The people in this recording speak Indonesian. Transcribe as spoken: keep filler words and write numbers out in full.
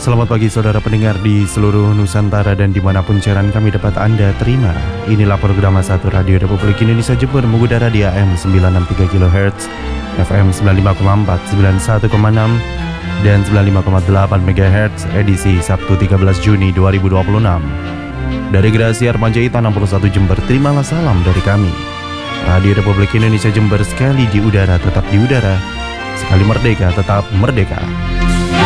Selamat pagi saudara pendengar di seluruh Nusantara dan dimanapun siaran kami dapat Anda terima. Inilah program satu Radio Republik Indonesia Jember mengudara di A M sembilan enam tiga kilohertz, F M sembilan lima koma empat, sembilan satu koma enam, dan sembilan lima koma delapan megahertz edisi Sabtu tiga belas Juni dua ribu dua puluh enam. Dari Gerasi Arpanjaitan enam puluh satu Jember, terimalah salam dari kami. Radio Republik Indonesia Jember, sekali di udara tetap di udara, sekali merdeka tetap merdeka.